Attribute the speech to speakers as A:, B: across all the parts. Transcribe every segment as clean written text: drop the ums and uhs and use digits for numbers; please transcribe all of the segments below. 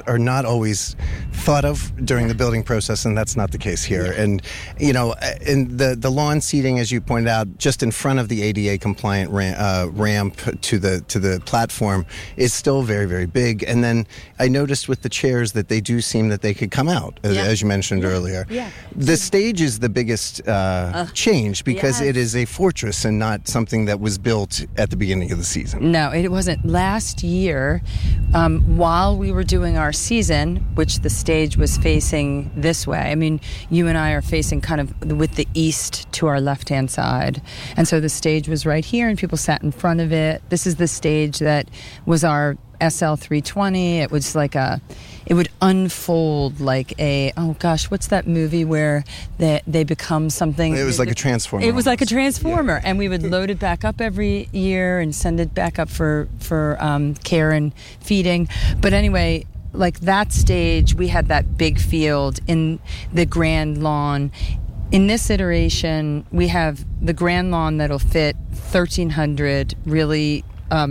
A: are not always thought of during the building process, and that's not the case here.
B: Yeah.
A: And, in the lawn seating, as you pointed out, just in front of the ADA compliant ramp to the platform is still very, very big. And then I noticed with the chairs that they do seem that they could come out, as you mentioned earlier.
B: Yeah.
A: The stage is the biggest change because it is a fortress and not something that was built at the beginning of the season.
B: No, it wasn't. Last year, while we were doing our season, which the stage was facing this way, I mean, you and I are facing kind of with the east to our left-hand side. And so the stage was right here and people sat in front of it. This is the stage that was our SL320. It was like it would unfold like what's that movie where they become something?
A: It was like a transformer.
B: It was like a transformer, and we would load it back up every year and send it back up for care and feeding. But anyway, like that stage, we had that big field in the grand lawn. In this iteration, we have the grand lawn that'll fit 1,300 really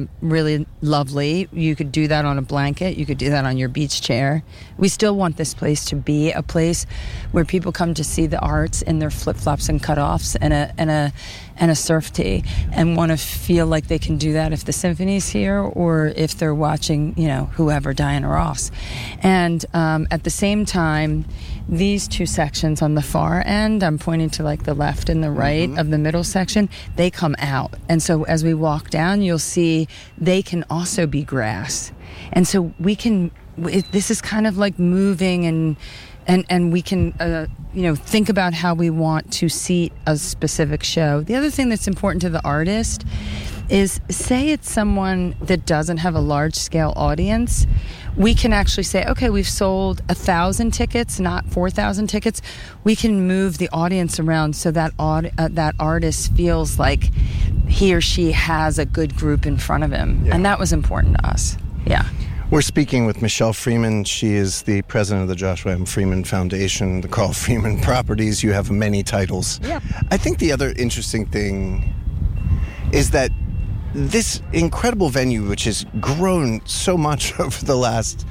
B: lovely. You could do that on a blanket. You could do that on your beach chair. We still want this place to be a place where people come to see the arts in their flip-flops and cutoffs and a surf tee, and want to feel like they can do that if the symphony's here or if they're watching, whoever, Diana Ross. And at the same time, these two sections on the far end, I'm pointing to like the left and the right of the middle section, they come out. And so as we walk down, you'll see they can also be grass. And so this is kind of like moving and we can, think about how we want to seat a specific show. The other thing that's important to the artist is, say it's someone that doesn't have a large-scale audience, we can actually say, okay, we've sold 1,000 tickets, not 4,000 tickets. We can move the audience around so that that artist feels like he or she has a good group in front of him. Yeah. And that was important to us. Yeah.
A: We're speaking with Michelle Freeman. She is the president of the Joshua M. Freeman Foundation, the Carl Freeman Properties. You have many titles.
B: Yeah.
A: I think the other interesting thing is that this incredible venue, which has grown so much over the last,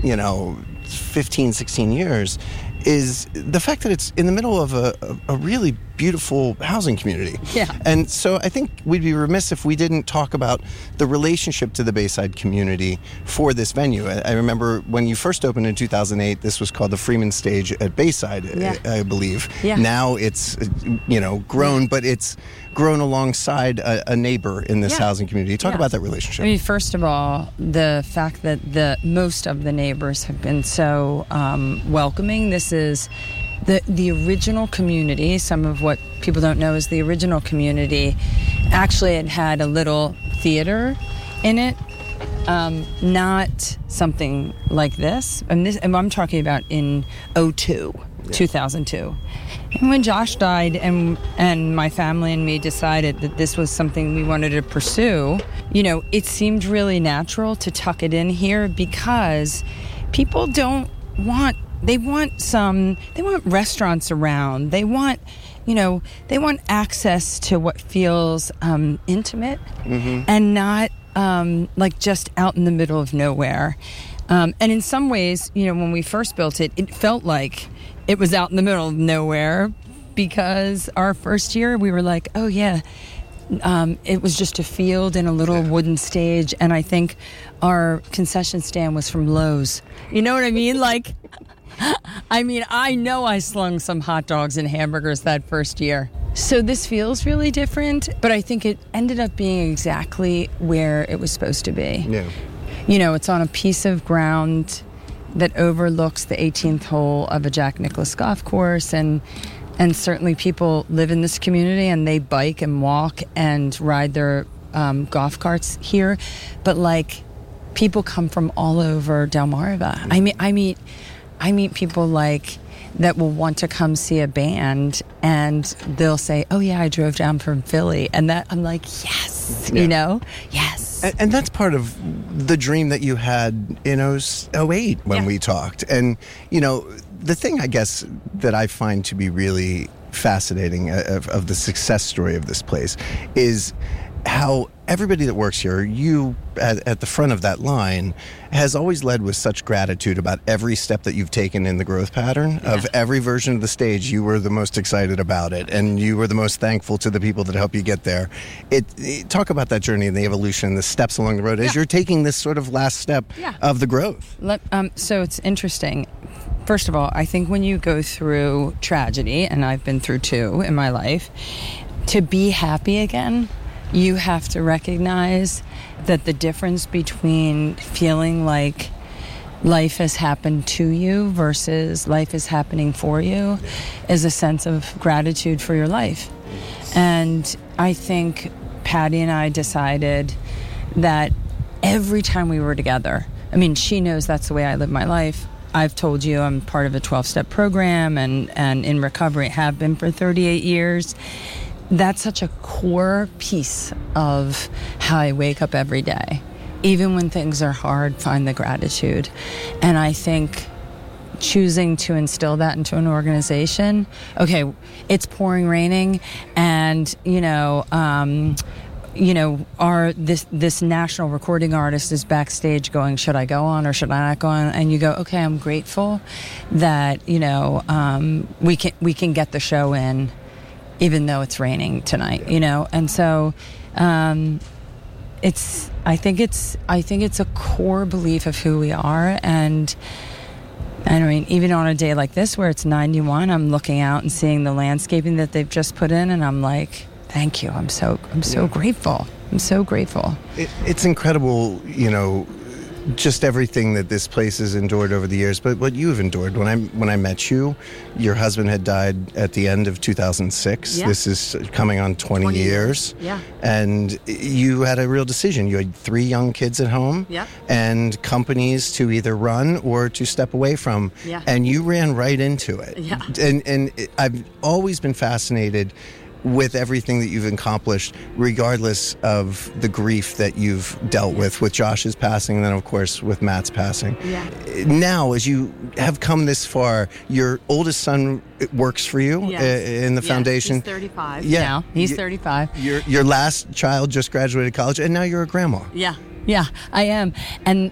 A: 15, 16 years, is the fact that it's in the middle of a really beautiful housing community.
B: Yeah.
A: And so I think we'd be remiss if we didn't talk about the relationship to the Bayside community for this venue. I remember when you first opened in 2008, this was called the Freeman Stage at Bayside, I believe.
B: Yeah.
A: Now it's, grown, but it's grown alongside a neighbor in this housing community. Talk about that relationship.
B: I mean, first of all, the fact that most of the neighbors have been so welcoming. This is the original community. Some of what people don't know is the original community actually had a little theater in it, not something like this. And I'm talking about in 2002. And when Josh died and my family and me decided that this was something we wanted to pursue, it seemed really natural to tuck it in here because people want restaurants around. They want access to what feels intimate and not like just out in the middle of nowhere. And in some ways, when we first built it, it felt like it was out in the middle of nowhere because our first year we were like, oh yeah, it was just a field and a little wooden stage. And I think our concession stand was from Lowe's. You know what I mean? Like, I know I slung some hot dogs and hamburgers that first year. So this feels really different, but I think it ended up being exactly where it was supposed to be.
A: Yeah.
B: It's on a piece of ground that overlooks the 18th hole of a Jack Nicklaus golf course, and certainly people live in this community and they bike and walk and ride their golf carts here, but like people come from all over Delmarva. I meet people like that will want to come see a band and they'll say, oh yeah, I drove down from Philly, and that I'm like, yes, yes.
A: And that's part of the dream that you had in 2008 when we talked. And, the thing, I guess, that I find to be really fascinating of the success story of this place is how everybody that works here, you at the front of that line, has always led with such gratitude about every step that you've taken in the growth pattern of every version of the stage. You were the most excited about it, and you were the most thankful to the people that helped you get there. Talk about that journey and the evolution, the steps along the road as you're taking this sort of last step of the growth.
B: So it's interesting. First of all, I think when you go through tragedy, and I've been through 2 in my life, to be happy again, you have to recognize that the difference between feeling like life has happened to you versus life is happening for you is a sense of gratitude for your life. And I think Patty and I decided that every time we were together, I mean, she knows that's the way I live my life. I've told you I'm part of a 12-step program and in recovery, have been for 38 years. That's such a core piece of how I wake up every day. Even when things are hard, find the gratitude. And I think choosing to instill that into an organization, okay, it's pouring, raining, and, this national recording artist is backstage going, should I go on or should I not go on? And you go, okay, I'm grateful that, we can get the show in even though it's raining tonight, And so I think it's a core belief of who we are. And I mean, even on a day like this where it's 91, I'm looking out and seeing the landscaping that they've just put in, and I'm like, thank you. I'm so grateful. I'm so grateful.
A: It's incredible, just everything that this place has endured over the years. But what you've endured, when I met you, your husband had died at the end of 2006. Yeah. This is coming on 20 years.
B: Yeah.
A: And you had a real decision. You had 3 young kids at home.
B: Yeah.
A: And companies to either run or to step away from.
B: Yeah.
A: And you ran right into it.
B: Yeah.
A: And I've always been fascinated with everything that you've accomplished, regardless of the grief that you've dealt with Josh's passing, and then of course with Matt's passing.
B: Yeah.
A: Now, as you have come this far, your oldest son works for you in the foundation.
B: He's 35 now. He's 35.
A: Your last child just graduated college, and now you're a grandma.
B: Yeah, I am. And,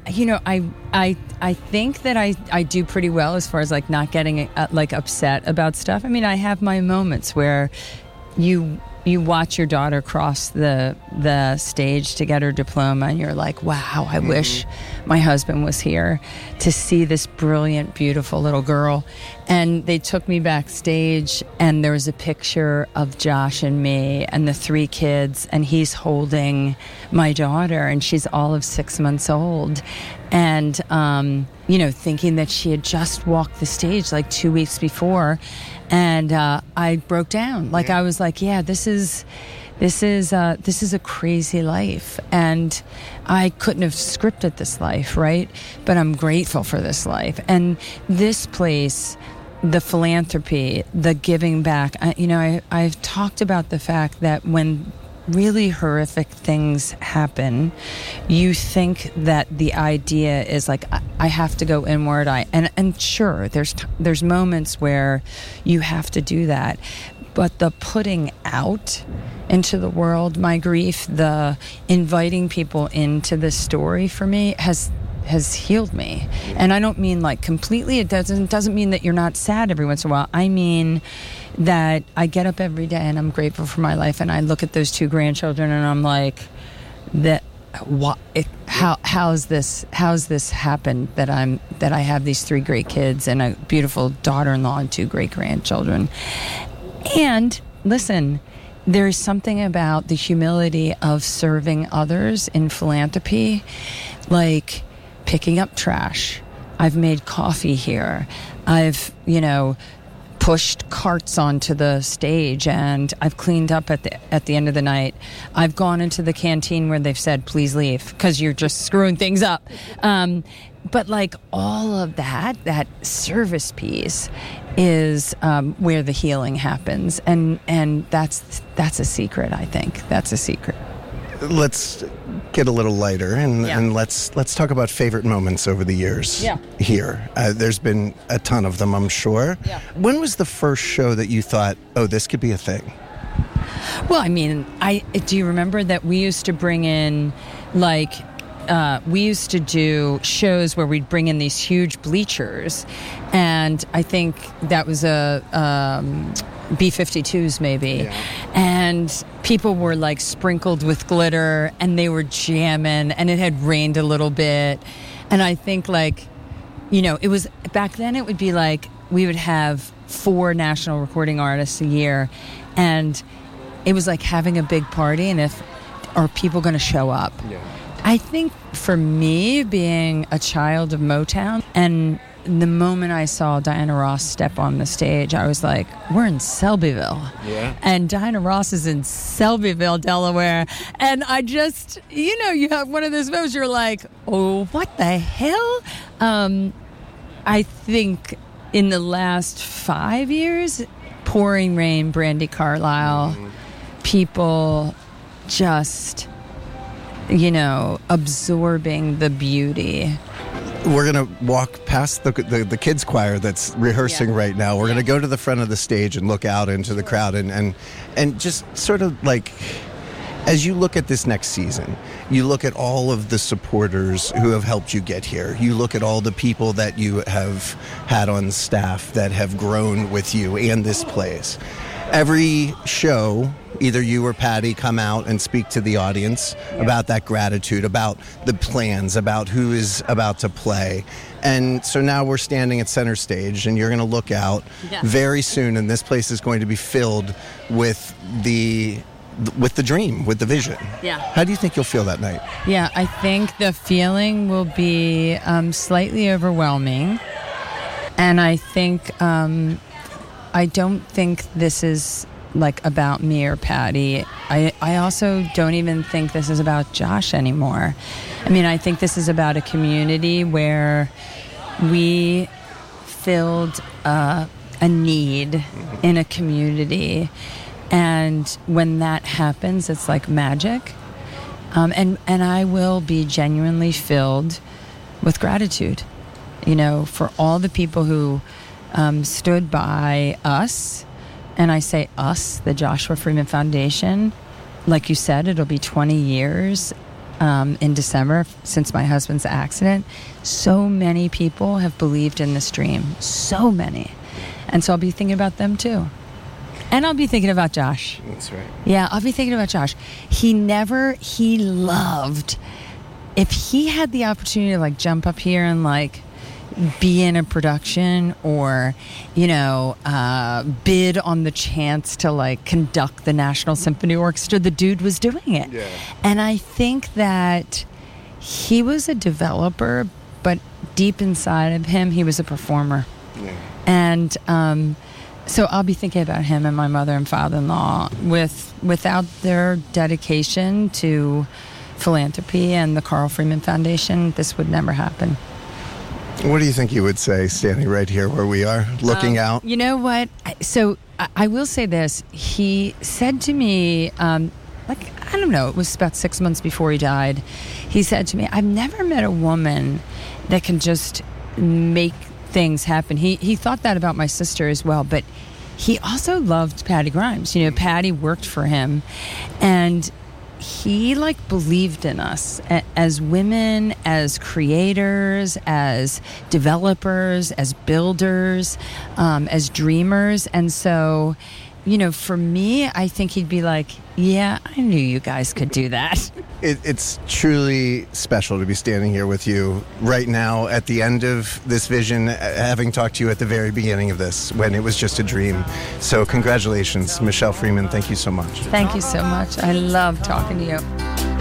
B: I think that I do pretty well as far as like not getting upset about stuff. I mean, I have my moments where you watch your daughter cross the stage to get her diploma, and you're like, wow, I wish my husband was here to see this brilliant, beautiful little girl. And they took me backstage, and there was a picture of Josh and me and the 3 kids, and he's holding my daughter, and she's all of 6 months old. And, thinking that she had just walked the stage like 2 weeks before. And I broke down. Like, I was like, yeah, this is a crazy life. And I couldn't have scripted this life, right? But I'm grateful for this life. And this place, the philanthropy, the giving back, I've talked about the fact that when really horrific things happen, you think that the idea is like, I have to go inward. And sure, there's moments where you have to do that, but the putting out into the world my grief, the inviting people into this story for me has healed me. And I don't mean like completely. It doesn't mean that you're not sad every once in a while. I mean that I get up every day and I'm grateful for my life, and I look at those 2 grandchildren and I'm like, how's this happened that I have these 3 great kids and a beautiful daughter-in-law and 2 great grandchildren. And listen, there's something about the humility of serving others in philanthropy, like picking up trash. I've made coffee here. I've, pushed carts onto the stage, and I've cleaned up at the end of the night. I've gone into the canteen where they've said, please leave, because you're just screwing things up. But like all of that service piece is where the healing happens. And that's a secret, I think. That's a secret.
A: Let's get a little lighter and let's talk about favorite moments over the years here. There's been a ton of them, I'm sure.
B: Yeah.
A: When was the first show that you thought, oh, this could be a thing?
B: Well, I mean, do you remember that we used to bring in, like, we used to do shows where we'd bring in these huge bleachers, and I think that was a B-52s maybe, and people were like sprinkled with glitter, and they were jamming, and it had rained a little bit, and I think, like, you know, it was back then. It would be like we would have 4 national recording artists a year, and it was like having a big party, and are people going to show up? Yeah. I think for me, being a child of Motown, and the moment I saw Diana Ross step on the stage, I was like, we're in Selbyville. Yeah. And Diana Ross is in Selbyville, Delaware. And I just, you know, you have one of those moments, you're like, oh, what the hell? I think in the last 5 years, Pouring Rain, Brandi Carlile, people just, you know, absorbing the beauty.
A: We're going to walk past the kids choir that's rehearsing right now. We're going to go to the front of the stage and look out into the crowd and just sort of like, as you look at this next season, you look at all of the supporters who have helped you get here. You look at all the people that you have had on staff that have grown with you and this place. Every show, either you or Patty come out and speak to the audience about that gratitude, about the plans, about who is about to play. And so now we're standing at center stage, and you're going to look out very soon, and this place is going to be filled with the dream, with the vision. Yeah. How do you think you'll feel that night?
B: Yeah, I think the feeling will be slightly overwhelming. And I think, I don't think this is like about me or Patty. I also don't even think this is about Josh anymore. I mean, I think this is about a community where we filled a need in a community. And when that happens, it's like magic. And I will be genuinely filled with gratitude, you know, for all the people who stood by us. And I say us, the Joshua Freeman Foundation. Like you said, it'll be 20 years in December since my husband's accident. So many people have believed in this dream. So many. And so I'll be thinking about them too. And I'll be thinking about Josh.
A: That's right.
B: Yeah, I'll be thinking about Josh. He loved, if he had the opportunity to like jump up here and like be in a production or, you know, bid on the chance to like conduct the National Symphony Orchestra, the dude was doing it. Yeah. And I think that he was a developer, but deep inside of him, he was a performer. Yeah. And so I'll be thinking about him and my mother and father-in-law. Without their dedication to philanthropy and the Carl Freeman Foundation, this would never happen.
A: What do you think you would say standing right here where we are, looking out?
B: You know what? So I will say this. He said to me, I don't know, it was about 6 months before he died. He said to me, I've never met a woman that can just make things happen. He thought that about my sister as well, but he also loved Patty Grimes. You know, Patty worked for him, and he like believed in us as women, as creators, as developers, as builders, as dreamers. And so, you know, for me, I think he'd be like, yeah, I knew you guys could do that.
A: It's truly special to be standing here with you right now at the end of this vision, having talked to you at the very beginning of this when it was just a dream. So congratulations, Michelle Freeman. Thank you so much.
B: Thank you so much. I love talking to you.